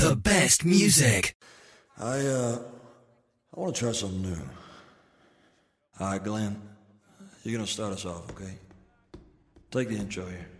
The best music. I want to try something new. All right, Glenn, you're going to start us off, okay? Take the intro here.